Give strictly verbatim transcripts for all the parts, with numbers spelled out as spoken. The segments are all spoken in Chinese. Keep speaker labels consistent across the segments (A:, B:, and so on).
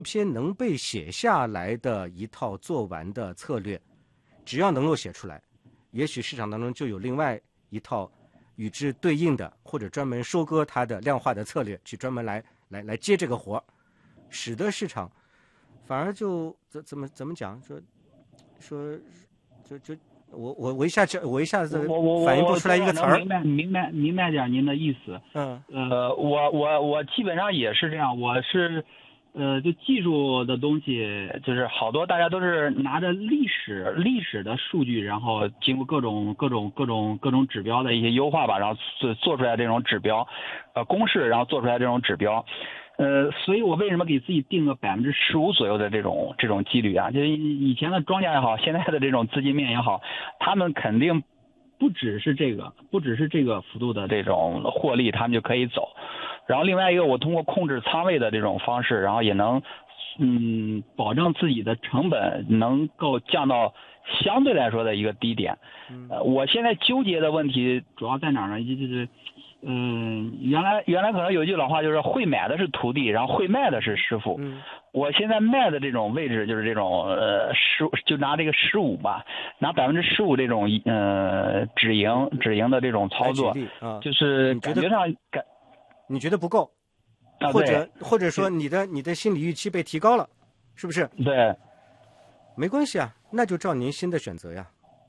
A: 些能被写下来的一套做完的策略，只要能够写出来，也许市场当中就有另外一套与之对应的或者专门收割它的量化的策略，去专门来来来接这个活，使得市场反而就怎怎么怎么讲说说就就我我我一下就我一下子反应不出来一个词儿。
B: 明白明白明白点您的意思。
A: 嗯
B: 呃，我我我基本上也是这样，我是。呃，就技术的东西，就是好多大家都是拿着历史历史的数据，然后经过各种各种各种各种指标的一些优化吧，然后做做出来这种指标，呃公式，然后做出来这种指标，呃，所以我为什么给自己定个百分之十五左右的这种这种几率啊？就是以前的庄家也好，现在的这种资金面也好，他们肯定不只是这个，不只是这个幅度的这种获利，他们就可以走。然后另外一个，我通过控制仓位的这种方式，然后也能，嗯，保证自己的成本能够降到相对来说的一个低点。呃，我现在纠结的问题主要在哪儿呢？就是，嗯，原来原来可能有句老话就是会买的是徒弟，然后会卖的是师傅。
A: 嗯，
B: 我现在卖的这种位置就是这种呃十，就拿这个十五吧，拿百分之十五这种呃止盈止盈的这种操作，
A: 啊，
B: 就是感觉上感。
A: 你觉得不够，
B: 啊、
A: 或者或者说你的你的心理预期被提高了，是不是？
B: 对，
A: 没关系啊，那就照您新的选择呀。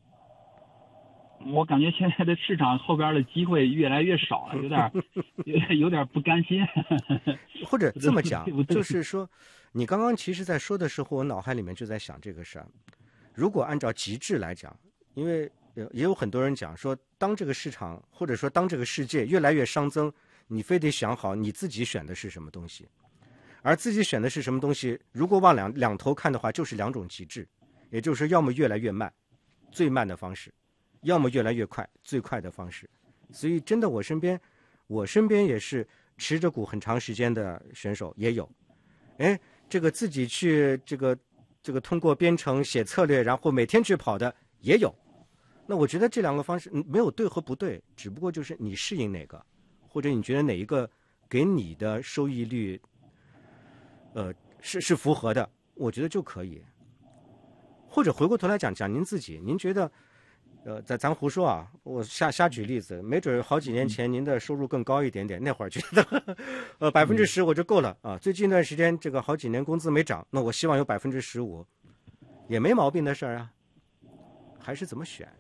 B: 我感觉现在的市场后边的机会越来越少了，有点有有点不甘心。
A: 或者这么讲，就是说，你刚刚其实在说的时候，我脑海里面就在想这个事儿。如果按照极致来讲，因为也有很多人讲说，当这个市场或者说当这个世界越来越熵增，你非得想好你自己选的是什么东西，而自己选的是什么东西，如果往两两头看的话，就是两种极致，也就是说，要么越来越慢，最慢的方式；要么越来越快，最快的方式。所以，真的，我身边，我身边也是持着股很长时间的选手也有，哎，这个自己去这个这个通过编程写策略，然后每天去跑的也有。那我觉得这两个方式没有对和不对，只不过就是你适应哪个。或者你觉得哪一个给你的收益率，呃，是是符合的，我觉得就可以。或者回过头来讲讲您自己，您觉得，呃，咱咱胡说啊，我瞎瞎举例子，没准好几年前您的收入更高一点点，那会儿觉得，呃，百分之十我就够了啊。最近一段时间这个好几年工资没涨，那我希望有百分之十五，也没毛病的事儿啊。还是怎么选？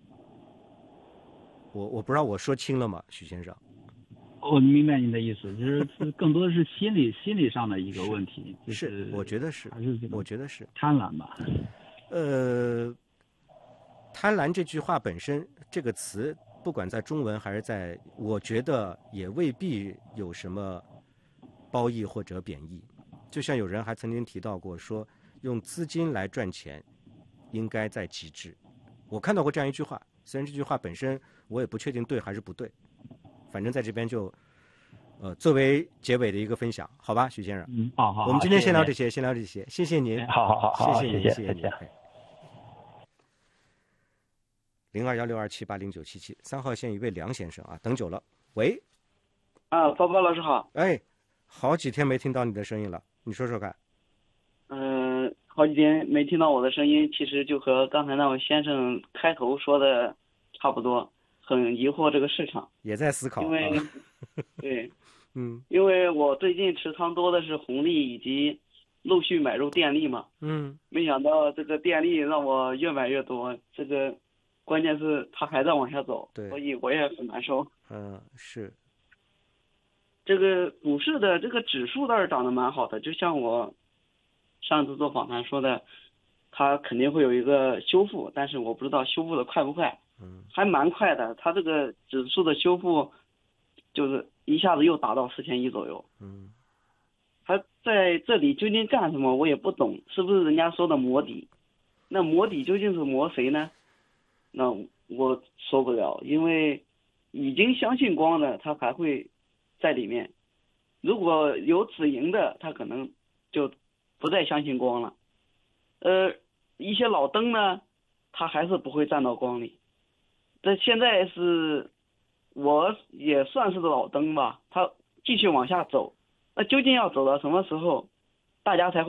A: 我我不知道我说清了吗，许先生？
B: 我明白您的意思，就是更多的是心理心理上的一个问题，就是、
A: 是我觉得是，
B: 还是
A: 我觉得是
B: 贪婪吧。
A: 呃，贪婪这句话本身这个词，不管在中文还是在，我觉得也未必有什么褒义或者贬义。就像有人还曾经提到过，说用资金来赚钱，应该在极致。我看到过这样一句话，虽然这句话本身我也不确定对还是不对。反正在这边就，呃，作为结尾的一个分享，好吧，许先生。
B: 嗯，好好。
A: 我们今天先聊这些，先聊这些，谢谢您。
B: 好好好好，
A: 谢谢您，
B: 谢
A: 谢谢您。零二幺六二七八零九七七，三号线一位梁先生啊，等久了。喂。
C: 啊，包包老师好。
A: 哎，好几天没听到你的声音了，你说说看。
C: 嗯、呃，好几天没听到我的声音，其实就和刚才那位先生开头说的差不多。很疑惑这个市场，
A: 也在思考，
C: 因为、
A: 啊、
C: 对，
A: 嗯，
C: 因为我最近持仓多的是红利以及陆续买入电力嘛，
A: 嗯，
C: 没想到这个电力让我越买越多，这个关键是它还在往下走，
A: 对，
C: 所以我也很难受。
A: 嗯，是，
C: 这个股市的这个指数倒是涨得蛮好的，就像我上次做访谈说的，它肯定会有一个修复，但是我不知道修复的快不快。
A: 嗯，
C: 还蛮快的，它这个指数的修复，就是一下子又达到四千一左右。
A: 嗯，
C: 它在这里究竟干什么，我也不懂，是不是人家说的磨底？那磨底究竟是磨谁呢？那我说不了，因为已经相信光的，它还会在里面；如果有止盈的，它可能就不再相信光了。呃，一些老灯呢，它还是不会站到光里。这现在是，我也算是老登吧，它继续往下走，那究竟要走到什么时候？ 大家才会。